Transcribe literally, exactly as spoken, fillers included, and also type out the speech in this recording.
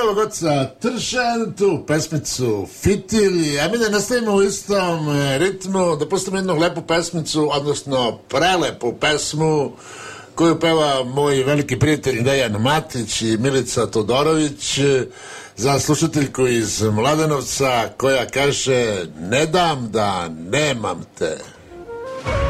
Evo god sa Tršan, tu pesmicu Fitilj, a mi ne nastavimo u istom ritmu, da pustimo jednu lepu pesmicu, odnosno prelepu pesmu koju peva moj veliki prijatelj Dejan Matić i Milica Todorović za slušateljku iz Mladenovca koja kaže: ne dam da nemam te.